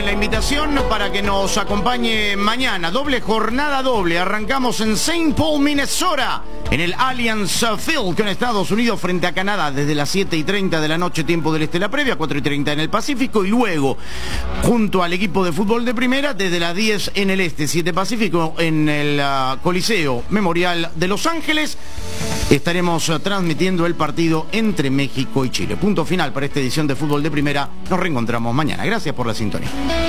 la invitación para que nos acompañe mañana. Jornada doble. Arrancamos en St. Paul, Minnesota, en el Allianz Field con Estados Unidos frente a Canadá desde las 7:30 de la noche, tiempo del este, la previa, 4:30 en el Pacífico, y luego junto al equipo de fútbol de primera desde las 10 en el este, 7 Pacífico, en el Coliseo Memorial de Los Ángeles. Estaremos transmitiendo el partido entre México y Chile. Punto final para esta edición de Fútbol de Primera. Nos reencontramos mañana. Gracias por la sintonía.